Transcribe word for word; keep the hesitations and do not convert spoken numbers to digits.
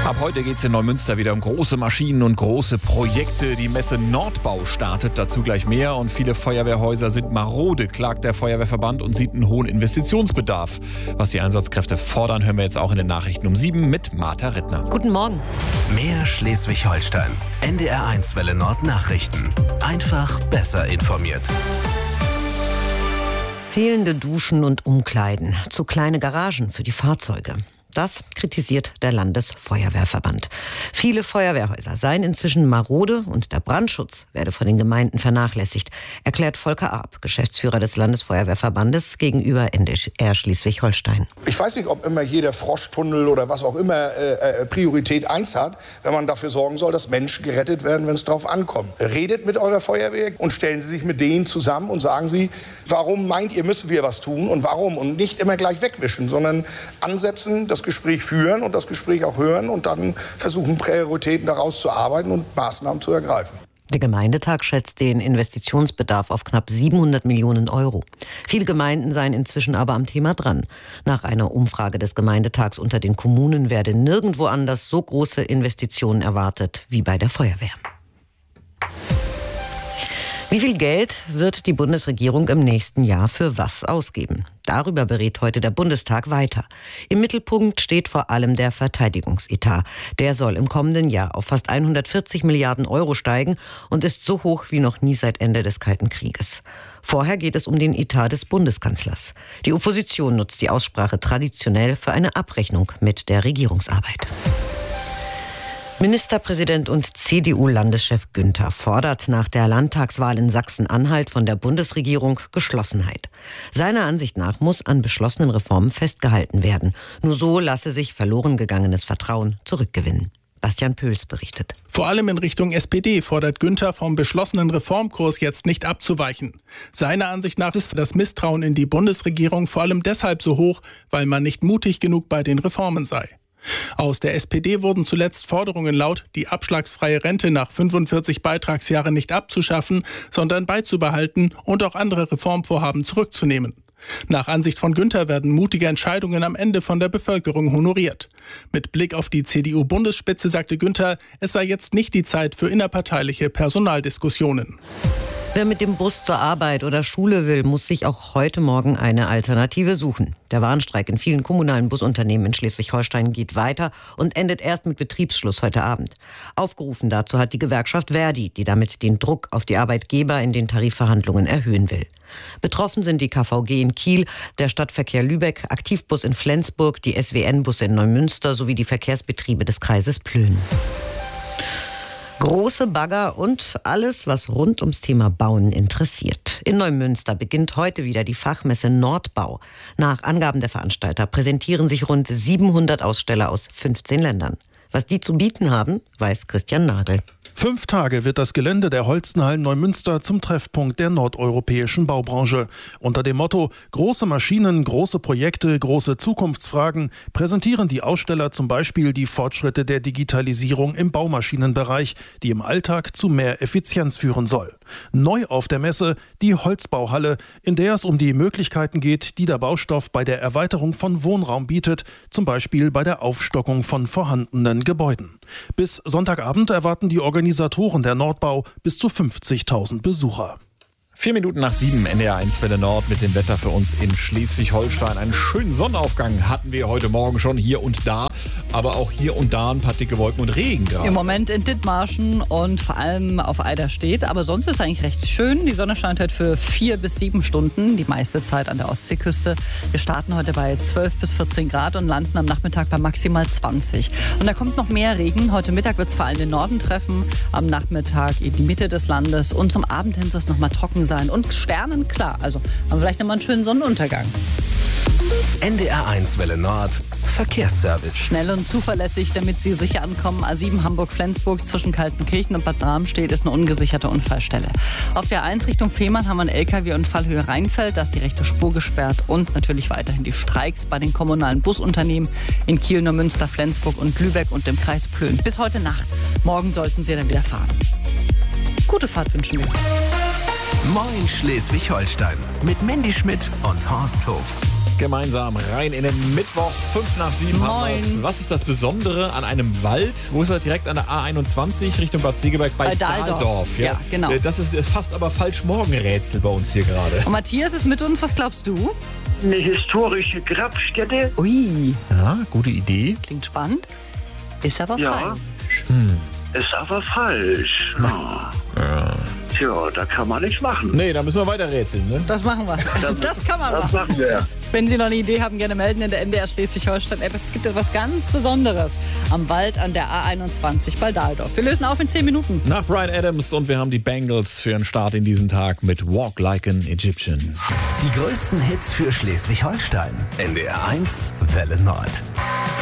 Ab heute geht es in Neumünster wieder um große Maschinen und große Projekte. Die Messe Nordbau startet, dazu gleich mehr. Und viele Feuerwehrhäuser sind marode, klagt der Feuerwehrverband und sieht einen hohen Investitionsbedarf. Was die Einsatzkräfte fordern, hören wir jetzt auch in den Nachrichten um sieben mit Martha Rittner. Guten Morgen. Mehr Schleswig-Holstein. N D R eins Welle Nord Nachrichten. Einfach besser informiert. Fehlende Duschen und Umkleiden, zu kleine Garagen für die Fahrzeuge. Das kritisiert der Landesfeuerwehrverband. Viele Feuerwehrhäuser seien inzwischen marode und der Brandschutz werde von den Gemeinden vernachlässigt, erklärt Volker Arp, Geschäftsführer des Landesfeuerwehrverbandes gegenüber N D R Schleswig-Holstein. Ich weiß nicht, ob immer jeder Froschtunnel oder was auch immer äh, Priorität eins hat, wenn man dafür sorgen soll, dass Menschen gerettet werden, wenn es drauf ankommt. Redet mit eurer Feuerwehr und stellen Sie sich mit denen zusammen und sagen Sie, warum meint ihr, müssen wir was tun und warum? Und nicht immer gleich wegwischen, sondern ansetzen, das Gespräch führen und das Gespräch auch hören und dann versuchen, Prioritäten daraus zu arbeiten und Maßnahmen zu ergreifen. Der Gemeindetag schätzt den Investitionsbedarf auf knapp siebenhundert Millionen Euro. Viele Gemeinden seien inzwischen aber am Thema dran. Nach einer Umfrage des Gemeindetags unter den Kommunen werde nirgendwo anders so große Investitionen erwartet wie bei der Feuerwehr. Wie viel Geld wird die Bundesregierung im nächsten Jahr für was ausgeben? Darüber berät heute der Bundestag weiter. Im Mittelpunkt steht vor allem der Verteidigungsetat. Der soll im kommenden Jahr auf fast hundertvierzig Milliarden Euro steigen und ist so hoch wie noch nie seit Ende des Kalten Krieges. Vorher geht es um den Etat des Bundeskanzlers. Die Opposition nutzt die Aussprache traditionell für eine Abrechnung mit der Regierungsarbeit. Ministerpräsident und C D U-Landeschef Günther fordert nach der Landtagswahl in Sachsen-Anhalt von der Bundesregierung Geschlossenheit. Seiner Ansicht nach muss an beschlossenen Reformen festgehalten werden. Nur so lasse sich verloren gegangenes Vertrauen zurückgewinnen. Bastian Pöls berichtet. Vor allem in Richtung S P D fordert Günther vom beschlossenen Reformkurs jetzt nicht abzuweichen. Seiner Ansicht nach ist das Misstrauen in die Bundesregierung vor allem deshalb so hoch, weil man nicht mutig genug bei den Reformen sei. Aus der S P D wurden zuletzt Forderungen laut, die abschlagsfreie Rente nach fünfundvierzig Beitragsjahren nicht abzuschaffen, sondern beizubehalten und auch andere Reformvorhaben zurückzunehmen. Nach Ansicht von Günther werden mutige Entscheidungen am Ende von der Bevölkerung honoriert. Mit Blick auf die C D U-Bundesspitze sagte Günther, es sei jetzt nicht die Zeit für innerparteiliche Personaldiskussionen. Wer mit dem Bus zur Arbeit oder Schule will, muss sich auch heute Morgen eine Alternative suchen. Der Warnstreik in vielen kommunalen Busunternehmen in Schleswig-Holstein geht weiter und endet erst mit Betriebsschluss heute Abend. Aufgerufen dazu hat die Gewerkschaft Verdi, die damit den Druck auf die Arbeitgeber in den Tarifverhandlungen erhöhen will. Betroffen sind die K V G in Kiel, der Stadtverkehr Lübeck, Aktivbus in Flensburg, die S W N-Busse in Neumünster sowie die Verkehrsbetriebe des Kreises Plön. Große Bagger und alles, was rund ums Thema Bauen interessiert. In Neumünster beginnt heute wieder die Fachmesse Nordbau. Nach Angaben der Veranstalter präsentieren sich rund siebenhundert Aussteller aus fünfzehn Ländern. Was die zu bieten haben, weiß Christian Nagel. Fünf Tage wird das Gelände der Holstenhallen Neumünster zum Treffpunkt der nordeuropäischen Baubranche. Unter dem Motto „Große Maschinen, große Projekte, große Zukunftsfragen" präsentieren die Aussteller zum Beispiel die Fortschritte der Digitalisierung im Baumaschinenbereich, die im Alltag zu mehr Effizienz führen soll. Neu auf der Messe die Holzbauhalle, in der es um die Möglichkeiten geht, die der Baustoff bei der Erweiterung von Wohnraum bietet, zum Beispiel bei der Aufstockung von vorhandenen Gebäuden. Bis Sonntagabend erwarten die Organisatoren der Nordbau bis zu fünfzigtausend Besucher. Vier Minuten nach sieben, N D R eins Welle Nord mit dem Wetter für uns in Schleswig-Holstein. Einen schönen Sonnenaufgang hatten wir heute Morgen schon hier und da, aber auch hier und da ein paar dicke Wolken und Regen gerade. Im Moment in Dithmarschen und vor allem auf Eiderstedt, aber sonst ist es eigentlich recht schön. Die Sonne scheint halt für vier bis sieben Stunden, die meiste Zeit an der Ostseeküste. Wir starten heute bei zwölf bis vierzehn Grad und landen am Nachmittag bei maximal zwanzig. Und da kommt noch mehr Regen. Heute Mittag wird es vor allem den Norden treffen, am Nachmittag in die Mitte des Landes und zum Abend hin soll es noch mal trocken sein und sternenklar. Also haben wir vielleicht noch mal einen schönen Sonnenuntergang. N D R eins Welle Nord Verkehrsservice. Schnell und zuverlässig, damit Sie sicher ankommen. A sieben Hamburg-Flensburg zwischen Kaltenkirchen und Bad Bramstedt ist eine ungesicherte Unfallstelle. Auf der eins Richtung Fehmarn haben wir einen L K W-Unfall Höhe Rheinfeld. Da ist die rechte Spur gesperrt und natürlich weiterhin die Streiks bei den kommunalen Busunternehmen in Kiel, Neumünster, Flensburg und Lübeck und dem Kreis Plön. Bis heute Nacht. Morgen sollten Sie dann wieder fahren. Gute Fahrt wünschen wir. Moin Schleswig-Holstein mit Mandy Schmidt und Horst Hof. Gemeinsam rein in den Mittwoch, fünf nach sieben. Moin. Was ist das Besondere an einem Wald? Wo ist er? Direkt an der A einundzwanzig Richtung Bad Segeberg bei, Bei Dahldorf. Dahldorf. Ja, genau. Das ist, ist fast aber falsch Morgenrätsel bei uns hier gerade. Und Matthias ist mit uns. Was glaubst du? Eine historische Grabstätte. Ui, Ja, gute Idee. klingt spannend. Ist aber Ja. falsch. Ist aber falsch. Ja. Tja, da kann man nichts machen. Nee, da müssen wir weiter rätseln, ne? Das machen wir. Das kann man Das machen. machen wir. Wenn Sie noch eine Idee haben, gerne melden in der N D R Schleswig-Holstein-App. Es gibt etwas ganz Besonderes am Wald an der A einundzwanzig bei Dahldorf. Wir lösen auf in zehn Minuten. Nach Bryan Adams und wir haben die Bengals für einen Start in diesen Tag mit Walk Like an Egyptian. Die größten Hits für Schleswig-Holstein. N D R eins Welle Nord.